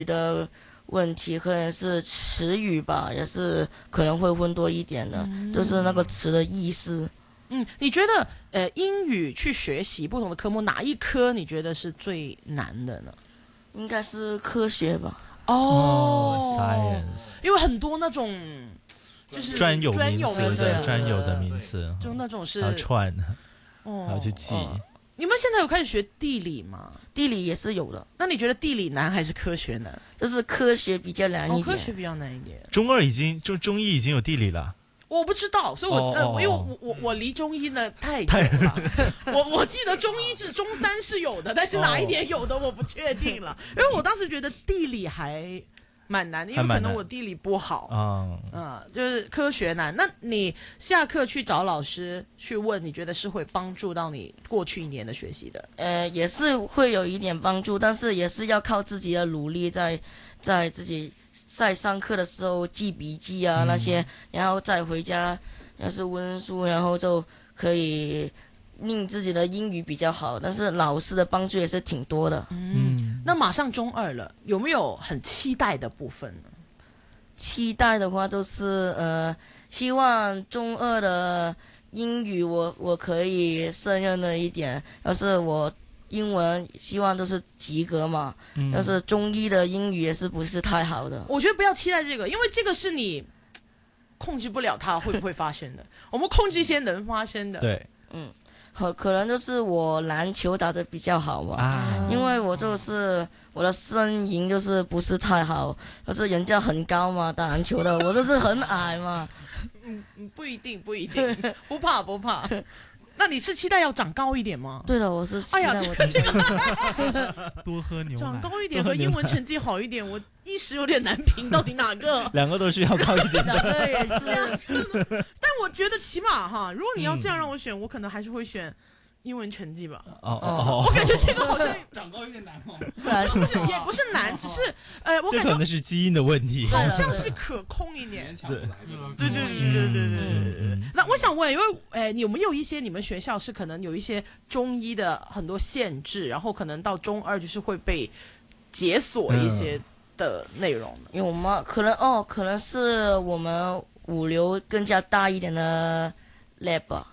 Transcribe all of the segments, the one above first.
的问题，可能是词语吧，也是可能会问多一点的，就是那个词的意思。 你觉得英语去学习不同的科目，哪一科你觉得是最难的呢？ 应该是科学吧。 ，science， 因为很多那种就是专有名词的的专有的名词， 就那种是还要串， 哦还要去记。 你们现在有开始学地理吗？ 地理也是有的， 那你觉得地理难还是科学难？ 就是科学比较难一点。 科学比较难一点。 中一已经有地理了。 我不知道，所以因为我离中医呢太久了，我记得中一至中三是有的，但是哪一年有的我不确定了，因为我当时觉得地理还蛮难的，因为可能我地理不好就是科学难。那你下课去找老师去问，你觉得是会帮助到你过去一年的学习的？ 也是会有一点帮助，但是也是要靠自己的努力在自己在上课的时候记笔记啊那些，然后再回家要是温书，然后就可以令自己的英语比较好。但是老师的帮助也是挺多的。 那马上中二了，有没有很期待的部分呢？ 期待的话就是希望中二的英语我可以胜任了一点，要是我英文希望都是及格嘛，要是中一的英语也是不是太好的。 我觉得不要期待这个，因为这个是你控制不了它会不会发生的，我们控制一些能发生的。 对， 可能就是我篮球打得比较好嘛，因为我就是我的身形就是不是太好，就是人家很高嘛，打篮球的我就是很矮嘛。 不一定，不怕。那你是期待要长高一点吗？ 对了，我是期待这个多喝牛奶， 长高一点和英文成绩好一点，我一时有点难评，到底哪个？ 两个都是要高一点的。 两个也是。 但我觉得起码哈，如果你要这样让我选，我可能还是会选英文成绩吧。我感觉这个好像长高有点难哦。 也不是难，只是我感觉这可能是基因的问题， 好像是可控一点。 对。 那我想问，因为有没有一些你们学校是可能有一些中一的很多限制，然后可能到中二就是会被解锁一些的内容呢？ 有吗？可能是我们五流更加大一点的 lab 吧。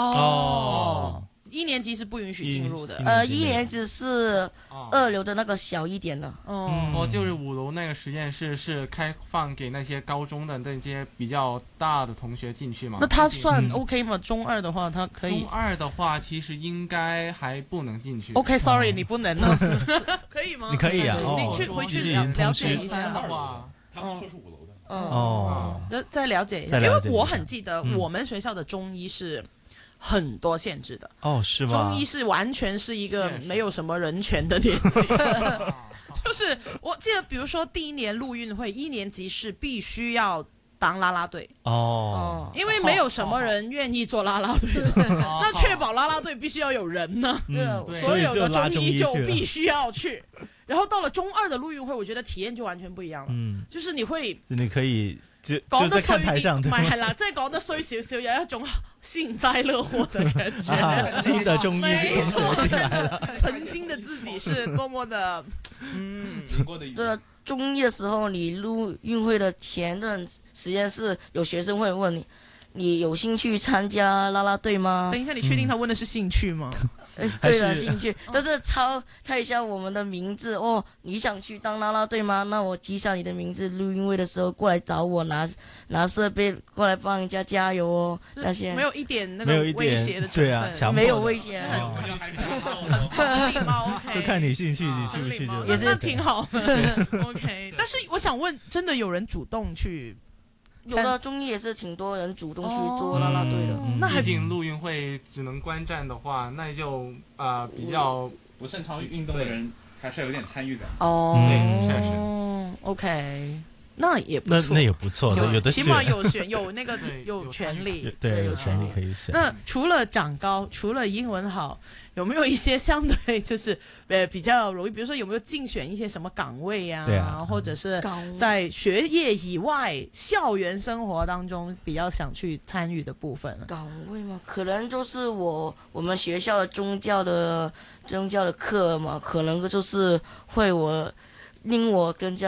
一年级是不允许进入的。 一年级是二流的那个小一点的。 就是五楼那个实验室是开放给那些高中的那些比较大的同学进去吗？ 那他算 OK 吗？中二的话，他可以。 中二的话，其实应该还不能进去。 OK，sorry，你不能呢。可以吗？ 你可以啊， 你回去了解一下的话， 他们说是五楼的。再了解一下，因为我很记得我们学校的中医是很多限制的。 是吗？ 中医是完全是一个没有什么人权的年纪。就是我记得，比如说第一年陆运会，一年级是必须要当啦啦队因为没有什么人愿意做啦啦队的。那确保啦啦队必须要有人呢，所有的中医就必须要去。然后到了中二的陆运会，我觉得體驗就完全不一樣啦。就是你可以就在看台上， 唔係啦，即係講得衰少少，有一種幸災樂禍的感覺。 新的中醫沒錯，曾經的自己是多麼的對了，中一的時候，你陸運會的前段實驗室有學生會問你有興趣參加啦啦隊嗎？ 等一下，你確定他問的是興趣嗎？ 對了，興趣，就是抄看一下我們的名字哦。你想去當啦啦隊嗎？那我記下你的名字，錄音會的時候過來找我拿設備過來幫人家加油哦。那些沒有一點那個威脅的成分， 沒有威脅， 很禮貌。 就看你興趣，你去不去就也是挺好的。OK， 但是我想問，真的有人主動去？ 有的中醫也是挺多人主動去做啦啦隊的。 那畢竟陸運會只能觀戰的話，那就比較不擅長運動的人，還是有點參與感。 對，確實。 OK，那也不錯， 那也不錯的，有的起碼有那個有權利， 對，有權利可以選。 那除了長高，除了英文好，有沒有一些相對就是比較容易，比如說有沒有競選一些什麼崗位啊，或者是在學業以外校園生活當中比較想去參與的部分？ 崗位嘛，可能就是我們學校的宗教的課嘛，可能就是會我令我更加